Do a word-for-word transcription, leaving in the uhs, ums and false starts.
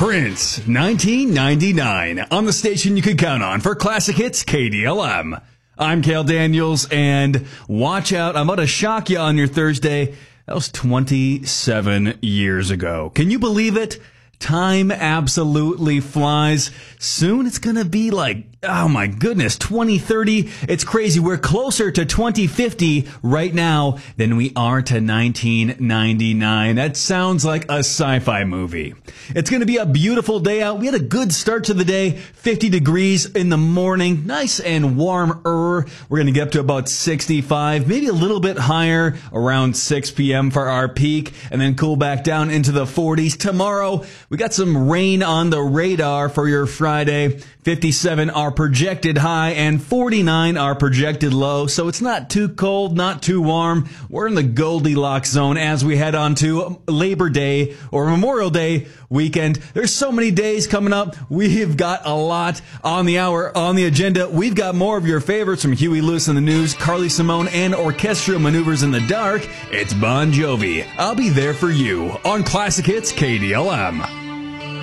Prince, nineteen ninety-nine, on the station you could count on for classic hits K D L M. I'm Cale Daniels, and watch out, I'm about to shock you on your Thursday. That was twenty-seven years ago. Can you believe it? Time absolutely flies. Soon it's going to be like, oh my goodness, twenty thirty. It's crazy. We're closer to twenty fifty right now than we are to nineteen ninety-nine. That sounds like a sci-fi movie. It's going to be a beautiful day out. We had a good start to the day. fifty degrees in the morning. Nice and warmer. We're going to get up to about sixty-five, maybe a little bit higher around six p.m. for our peak, and then cool back down into the forties. Tomorrow, we got some rain on the radar for your Friday. fifty-seven our projected high and forty-nine our projected low. So it's not too cold, not too warm. We're in the Goldilocks zone as we head on to Labor Day or Memorial Day weekend. There's so many days coming up. We've got a lot on the hour, on the agenda. We've got more of your favorites from Huey Lewis in the News, Carly Simone, and Orchestral Maneuvers in the Dark. It's Bon Jovi. I'll be there for you on Classic Hits K D L M.